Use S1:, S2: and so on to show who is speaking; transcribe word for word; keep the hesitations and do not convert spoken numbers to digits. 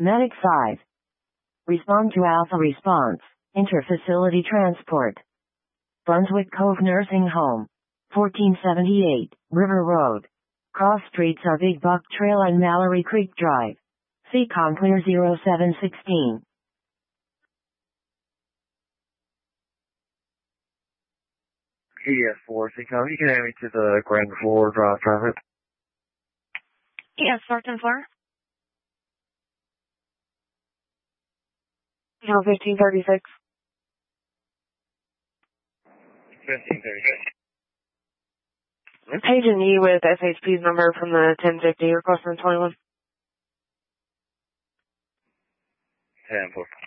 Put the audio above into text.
S1: Medic five. Respond to Alpha Response. Interfacility Transport. Brunswick Cove Nursing Home. fourteen seventy-eight, River Road. Cross streets are Big Buck Trail and Mallory Creek Drive. C COM clear zero seven one six.
S2: E S four, C COM, you can hand me to the ground floor drive traffic.
S3: Yes, Sergeant Fleur.
S4: No, fifteen thirty-six.
S2: fifteen thirty-six.
S4: Agent E with S H P's number from the ten fifty, request from twenty-one.
S2: ten four.